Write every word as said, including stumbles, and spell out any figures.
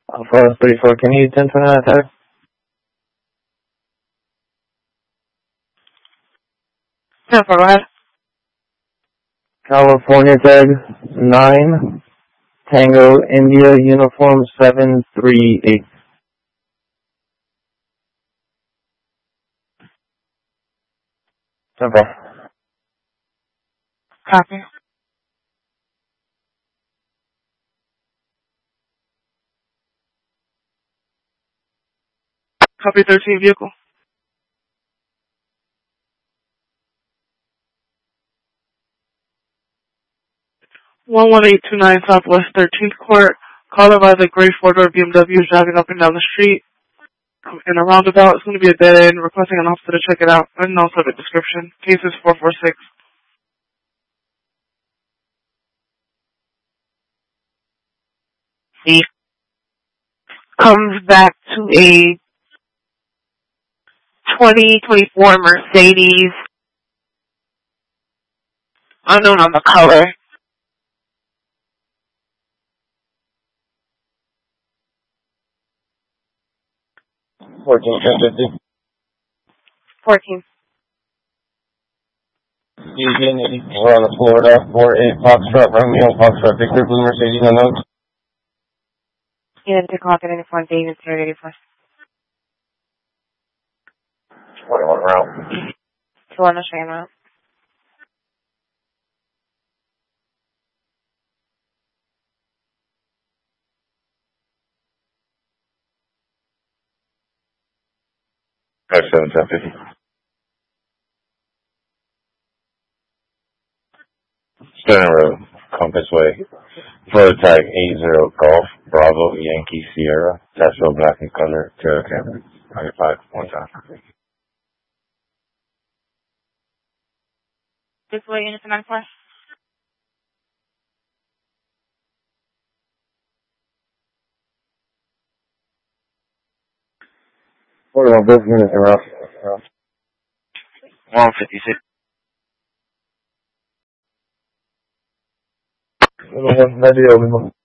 Alpha thirty-four, can you ten twenty-nine attack? ten four, go ahead. California tag nine, Tango India uniform seven three eight. ten four. Copy. Copy thirteen vehicle. one one eight two nine Southwest thirteenth Court. Caller by the gray four-door B M W is driving up and down the street. Um, in a roundabout, it's going to be a dead end, requesting an officer to check it out. And also the description. Case is four four six. He comes back to a twenty twenty-four Mercedes, unknown on the color. fourteen ten fifty. fourteen. Eugene, we're on the Florida, four eight Foxtrot, Romeo, Foxtrot, Victor, Blue Mercedes, unknown. Unit to clock at eighty-four, David, zero eighty-four. twenty-one route. two on the train route. five seven ten fifty. Center Road, Compass Way. Photo tag eight zero Golf, Bravo, Yankee, Sierra, Nashville, black and color, Toyota Camry. ninety-five, one time. This way, unit to ninety-four. forty-one business units are off. one fifty-six. Video,